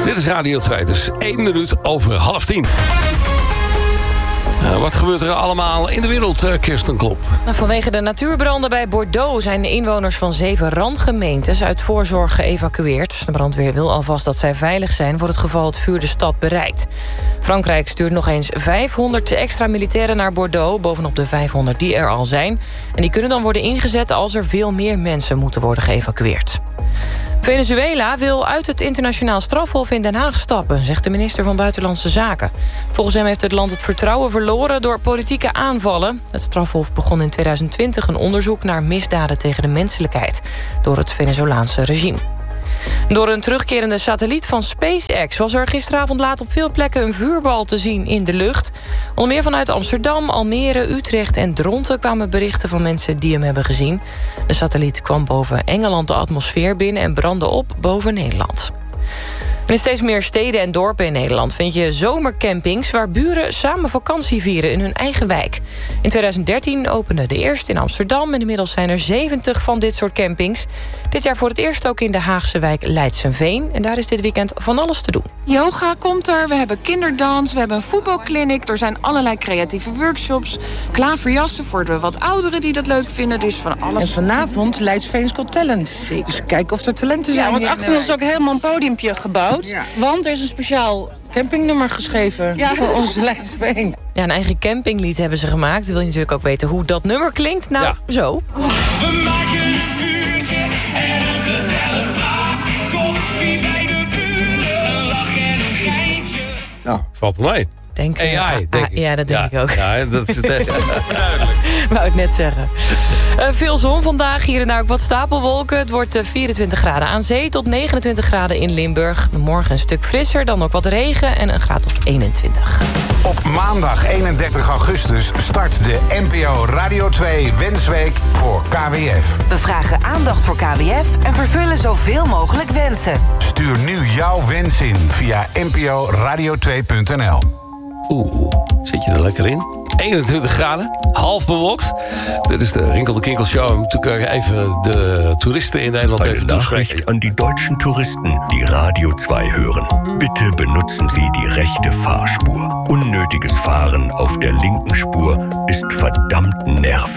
Dit is Radio 2, dus 1 minuut over 9:30. Wat gebeurt er allemaal in de wereld, Kirsten Klop? Vanwege de natuurbranden bij Bordeaux zijn de inwoners van 7 randgemeentes uit voorzorg geëvacueerd. De brandweer wil alvast dat zij veilig zijn voor het geval het vuur de stad bereikt. Frankrijk stuurt nog eens 500 extra militairen naar Bordeaux, bovenop de 500 die er al zijn. En die kunnen dan worden ingezet als er veel meer mensen moeten worden geëvacueerd. Venezuela wil uit het internationaal strafhof in Den Haag stappen, zegt de minister van Buitenlandse Zaken. Volgens hem heeft het land het vertrouwen verloren door politieke aanvallen. Het strafhof begon in 2020 een onderzoek naar misdaden tegen de menselijkheid door het Venezolaanse regime. Door een terugkerende satelliet van SpaceX was er gisteravond laat op veel plekken een vuurbal te zien in de lucht. Onder meer vanuit Amsterdam, Almere, Utrecht en Dronten kwamen berichten van mensen die hem hebben gezien. De satelliet kwam boven Engeland de atmosfeer binnen en brandde op boven Nederland. En in steeds meer steden en dorpen in Nederland vind je zomercampings waar buren samen vakantie vieren in hun eigen wijk. In 2013 opende de eerste in Amsterdam en inmiddels zijn er 70 van dit soort campings. Dit jaar voor het eerst ook in de Haagse wijk Leidsenveen. En daar is dit weekend van alles te doen. Yoga komt er, we hebben kinderdans, we hebben een voetbalkliniek. Er zijn allerlei creatieve workshops. Klaverjassen voor de wat ouderen die dat leuk vinden. Dus van alles. En vanavond Leidsveens Got Talent. Dus kijken of er talenten zijn. Ja, want achter ons is ook helemaal een podiumpje gebouwd. Ja. Want er is een speciaal campingnummer geschreven voor ons Leidsveen. Ja, een eigen campinglied hebben ze gemaakt. Wil je natuurlijk ook weten hoe dat nummer klinkt? Nou, zo. We maken een vuurtje en een gezellig praat. Koffie bij de buren, een lach en een geintje. Nou, valt wel mee. Denk, AI, denk ik. Ja, dat denk ik ook. Ja, dat is het duidelijk. Wou het net zeggen. Veel zon vandaag, hier en daar ook wat stapelwolken. Het wordt 24 graden aan zee tot 29 graden in Limburg. Morgen een stuk frisser, dan ook wat regen en een graad of 21. Op maandag 31 augustus start de NPO Radio 2 Wensweek voor KWF. We vragen aandacht voor KWF en vervullen zoveel mogelijk wensen. Stuur nu jouw wens in via nporadio2.nl. Oeh, zit je er lekker in? 21 graden, half bewolkt. Dit is de Rinkel de Kinkel Show. Natuurlijk even de toeristen in Nederland even toespreken. An die deutschen Touristen, die Radio 2 hören. Bitte benutzen Sie die rechte Fahrspur. Unnötiges Fahren auf der linken Spur ist verdammt nervig.